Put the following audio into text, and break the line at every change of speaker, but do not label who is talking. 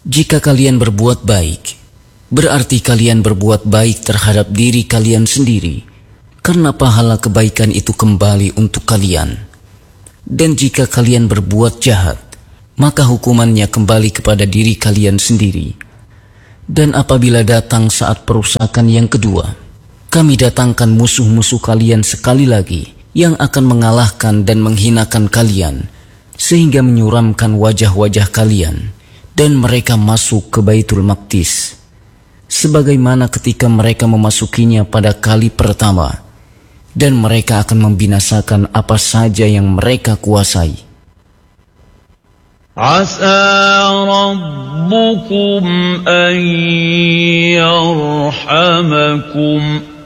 Jika kalian berbuat baik, berarti kalian berbuat baik terhadap diri kalian sendiri, karena pahala kebaikan itu kembali untuk kalian. Dan jika kalian berbuat jahat, maka hukumannya kembali kepada diri kalian sendiri. Dan apabila datang saat perusakan yang kedua, kami datangkan musuh-musuh kalian sekali lagi, yang akan mengalahkan dan menghinakan kalian, sehingga menyuramkan wajah-wajah kalian, dan mereka masuk ke Baitul Maqdis, sebagaimana ketika mereka memasukinya pada kali pertama, dan mereka akan membinasakan apa saja yang mereka kuasai.
Asa rabbukum an yarhamakum